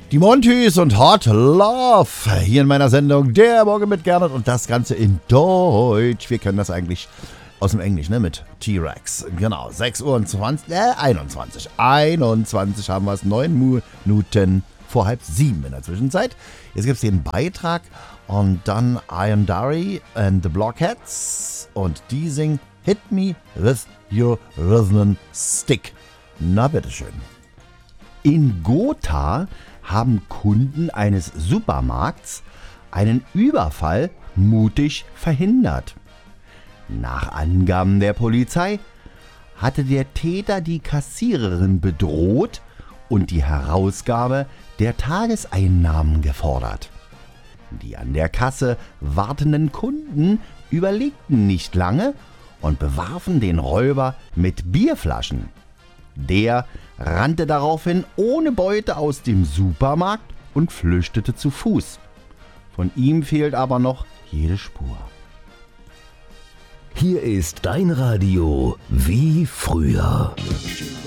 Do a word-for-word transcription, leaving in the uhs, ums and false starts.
Die Montys und Hot Love hier in meiner Sendung Der Morgen mit Gernot und das Ganze in Deutsch. Wir können das eigentlich aus dem Englisch, ne, mit T-Rex. Genau, sechs Uhr zwanzig, äh, einundzwanzig. einundzwanzig haben wir es, neun Minuten vor halb sieben in der Zwischenzeit. Jetzt gibt es den Beitrag und dann Ian Dury and the Blockheads und die singen Hit Me With Your Rhythm Stick. Na, bitteschön. In Gotha haben Kunden eines Supermarkts einen Überfall mutig verhindert. Nach Angaben der Polizei hatte der Täter die Kassiererin bedroht und die Herausgabe der Tageseinnahmen gefordert. Die an der Kasse wartenden Kunden überlegten nicht lange und bewarfen den Räuber mit Bierflaschen. Der rannte daraufhin ohne Beute aus dem Supermarkt und flüchtete zu Fuß. Von ihm fehlt aber noch jede Spur. Hier ist dein Radio wie früher.